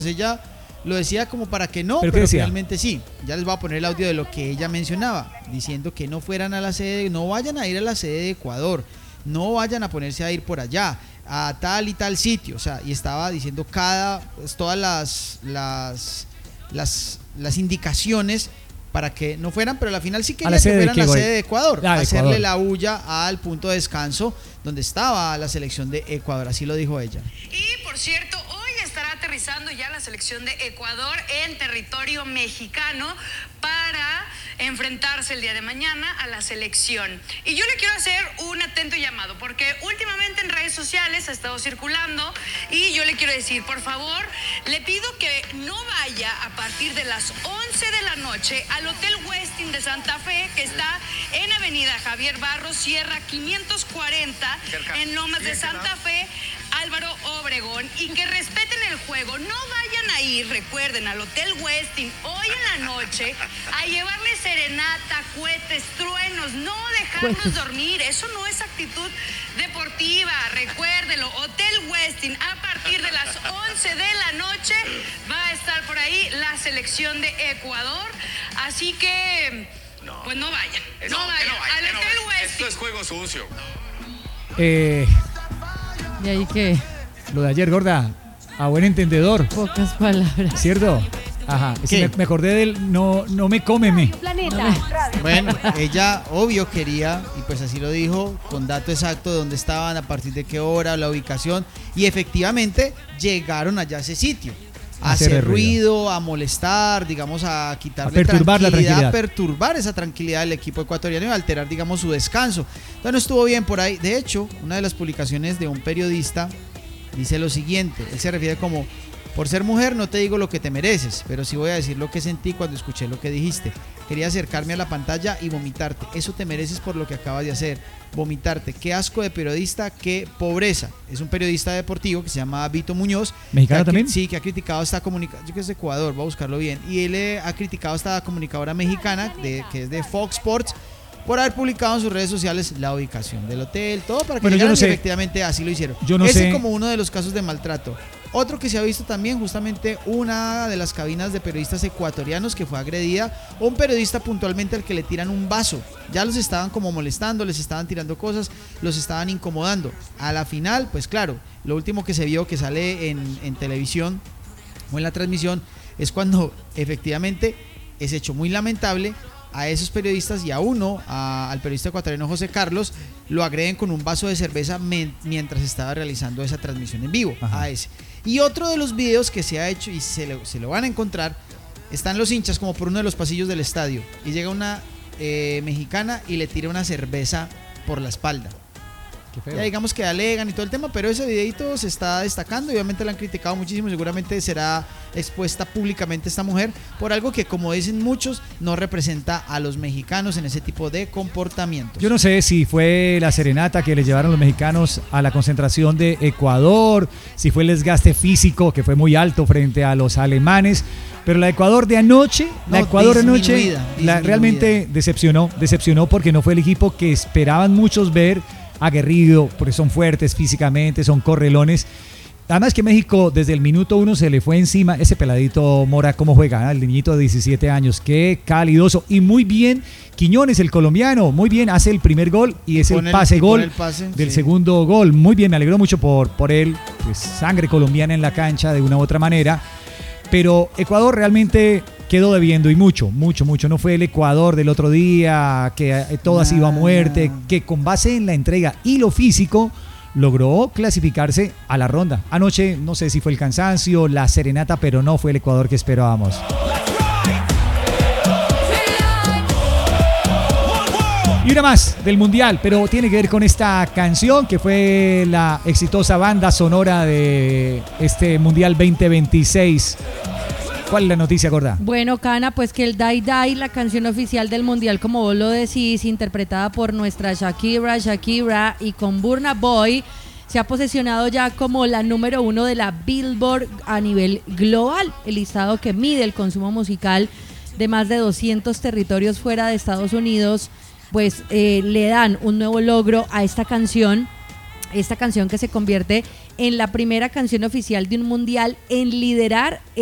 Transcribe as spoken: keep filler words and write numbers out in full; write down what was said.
ella lo decía como para que no, pero, pero decía? realmente sí. Ya les voy a poner el audio de lo que ella mencionaba, diciendo que no fueran a la sede, no vayan a ir a la sede de Ecuador, no vayan a ponerse a ir por allá, a tal y tal sitio, o sea, y estaba diciendo cada, pues, todas las, las, las, las indicaciones para que no fueran, pero al final sí quería que fueran a la sede de Ecuador, ah, a hacerle Ecuador. la bulla al punto de descanso donde estaba la selección de Ecuador, así lo dijo ella. Y por cierto, hoy estará aterrizando ya la selección de Ecuador en territorio mexicano para enfrentarse el día de mañana a la selección. Y yo le quiero hacer un atento llamado, porque últimamente en redes sociales ha estado circulando y yo le quiero decir, por favor, le pido que no vaya a partir de las once de la noche al Hotel Westin de Santa Fe, que está en Avenida Javier Barros Sierra quinientos cuarenta, en Lomas de Santa Fe, Álvaro Obregón, y que respeten el juego. No vayan a ir, recuerden, al Hotel Westin hoy en la noche a llevarle serenata, cohetes, truenos, no dejarnos dormir. Eso no es actitud deportiva, recuérdelo. Hotel Westin, a partir de las once de la noche va a estar por ahí la selección de Ecuador, así que no, pues no vayan, no, no vayan, no vayan al Hotel no Westin. Esto es juego sucio. Eh, ¿Y ahí qué? Lo de ayer, gorda, a buen entendedor. Pocas palabras. ¿Cierto? Ajá. Es que me, me acordé del no, no me cómeme. Planeta. Bueno, ella obvio quería, y pues así lo dijo, con dato exacto de dónde estaban, a partir de qué hora, la ubicación, y efectivamente llegaron allá a ese sitio. A hacer, hacer ruido, ruido, a molestar, digamos, a quitarle a perturbar tranquilidad, la tranquilidad, a perturbar esa tranquilidad del equipo ecuatoriano y a alterar, digamos, su descanso. Entonces no estuvo bien por ahí. De hecho, una de las publicaciones de un periodista dice lo siguiente, él se refiere como: por ser mujer no te digo lo que te mereces, pero sí voy a decir lo que sentí cuando escuché lo que dijiste. Quería acercarme a la pantalla y vomitarte. Eso te mereces por lo que acabas de hacer. Vomitarte. Qué asco de periodista, qué pobreza. Es un periodista deportivo que se llama Vito Muñoz. ¿Mexicano también? Sí, que ha criticado esta comunicadora, yo que es de Ecuador, voy a buscarlo bien. Y él eh, ha criticado a esta comunicadora mexicana, de, que es de Fox Sports, por haber publicado en sus redes sociales la ubicación del hotel, todo para que bueno, llegaran, yo no sé. y efectivamente así lo hicieron. Yo no Ese sé. como uno de los casos de maltrato. Otro que se ha visto también, justamente una de las cabinas de periodistas ecuatorianos que fue agredida, un periodista puntualmente al que le tiran un vaso. Ya los estaban como molestando, les estaban tirando cosas, los estaban incomodando. A la final, pues claro, lo último que se vio que sale en, en televisión o en la transmisión es cuando efectivamente es hecho muy lamentable. A esos periodistas y a uno, a, al periodista ecuatoriano José Carlos, lo agreden con un vaso de cerveza men, mientras estaba realizando esa transmisión en vivo. Ajá. A ese. Y otro de los videos que se ha hecho y se lo, se lo van a encontrar, están los hinchas como por uno de los pasillos del estadio y llega una eh, mexicana y le tira una cerveza por la espalda. Qué feo. Ya digamos que alegan y todo el tema, pero ese videito se está destacando y obviamente la han criticado muchísimo. Seguramente será expuesta públicamente esta mujer por algo que, como dicen muchos, no representa a los mexicanos en ese tipo de comportamientos. Yo no sé si fue la serenata que le llevaron los mexicanos a la concentración de Ecuador, si fue el desgaste físico que fue muy alto frente a los alemanes, pero la Ecuador de anoche, no, la Ecuador de anoche, disminuida, la, realmente decepcionó, decepcionó porque no fue el equipo que esperaban muchos ver, aguerrido, porque son fuertes físicamente, son correlones. Además que México desde el minuto uno se le fue encima. Ese peladito Mora, cómo juega, ¿eh? El niñito de diecisiete años, qué calidoso. Y muy bien Quiñones, el colombiano, muy bien, hace el primer gol y, y es el pase el, gol el pase, del sí. segundo gol. Muy bien, me alegró mucho por, por él, pues sangre colombiana en la cancha de una u otra manera. Pero Ecuador realmente quedó debiendo y mucho, mucho, mucho. No fue el Ecuador del otro día, que todo ha sido a muerte, que con base en la entrega y lo físico logró clasificarse a la ronda. Anoche no sé si fue el cansancio, la serenata, pero no fue el Ecuador que esperábamos. Y una más del Mundial, pero tiene que ver con esta canción que fue la exitosa banda sonora de este Mundial veinte veintiséis. ¿Cuál es la noticia, gorda? Bueno, Cana, pues que el Die Die, la canción oficial del Mundial, como vos lo decís, interpretada por nuestra Shakira, Shakira y con Burna Boy, se ha posesionado ya como la número uno de la Billboard a nivel global, el listado que mide el consumo musical de más de doscientos territorios fuera de Estados Unidos, pues eh, le dan un nuevo logro a esta canción. Esta canción que se convierte en la primera canción oficial de un mundial en liderar